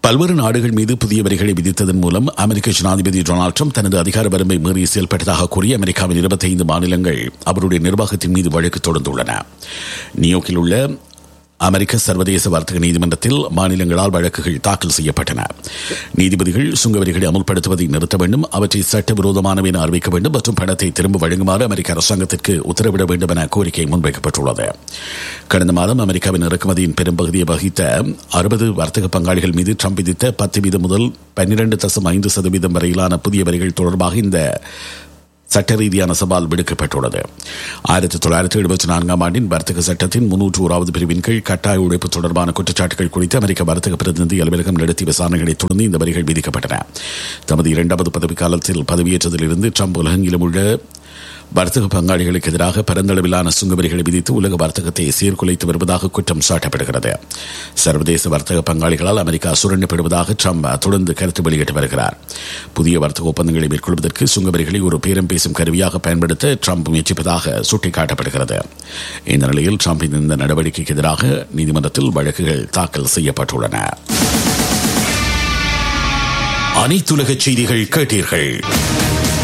பல்வேறு நாடுகள் மீது புதிய வரிகளை விதித்ததன் மூலம் அமெரிக்க ஜனாதிபதி டொனால்டு ட்ரம்ப் தனது அதிகார வரம்பை மீறி செயல்பட்டதாக கூறி அமெரிக்காவின் 25 மாநிலங்கள் அவருடைய நிர்வாகத்தின் மீது வழக்கு தொடர்ந்துள்ளன. நியூயார்க்கில் உள்ள அமெரிக்க சர்வதேச வர்த்தக நீதிமன்றத்தில் மாநிலங்களால் வழக்குகள் தாக்கல் செய்யப்பட்டன. நீதிபதிகள் சுங்கவரிகளை அமுல்படுத்துவதை நிறுத்த வேண்டும், அவற்றை சட்டவிரோதமானவை என அறிவிக்க வேண்டும் மற்றும் பணத்தை திரும்ப வழங்குமாறு அமெரிக்க அரசாங்கத்திற்கு உத்தரவிட வேண்டும் என கோரிக்கை முன்வைக்கப்பட்டுள்ளது. கடந்த மாதம் அமெரிக்காவின் இறக்குமதியின் பெரும்பகுதியை வகித்த 60 வர்த்தக பங்காளிகள் மீது ட்ரம்ப் விதித்த 10% முதல் 12.5% வரையிலான புதிய வரிகள் தொடர்பாக இந்த சட்ட ரீதியான சவால் விடுக்கப்பட்டுள்ளது. 1974 ஆண்டின் வர்த்தக சட்டத்தின் 301வது பிரிவின் கீழ் கட்டாய உழைப்பு தொடர்பான குற்றச்சாட்டுகள் குறித்து அமெரிக்க வர்த்தக பிரதிநிதி அலுவலகம் நடத்திய விசாரணைகளை தொடர்ந்து இந்த வரிகள் விதிக்கப்பட்டன. தமது 2வது பதவிக்காலத்தில் பதவியேற்றதிலிருந்து ட்ரம்ப் உலகெங்கிலும் உள்ள வர்த்தக பங்காளிகளுக்கு எதிராக பரந்தளவிலான சுங்கவரிகளை விதித்து உலக வர்த்தகத்தை சீர்குலைத்து வருவதாக குற்றம் சாட்டப்படுகிறது. சர்வதேச வர்த்தக பங்காளிகளால் அமெரிக்கா சுரண்டப்படுவதாக ட்ரம்ப் தொடர்ந்து கருத்து வெளியிட்டு வருகிறார். புதிய வர்த்தக ஒப்பந்தங்களை மேற்கொள்வதற்கு சுங்கவரிகளை ஒரு பேரம் பேசும் கருவியாக பயன்படுத்த ட்ரம்ப் முயற்சிப்பதாக சுட்டிக்காட்டப்படுகிறது. இந்த நிலையில் ட்ரம்பின் இந்த நடவடிக்கைக்கு எதிராக நீதிமன்றத்தில் வழக்குகள் தாக்கல் செய்யப்பட்டுள்ளன. அனைத்துலக செய்திகள் கேட்டீர்கள்.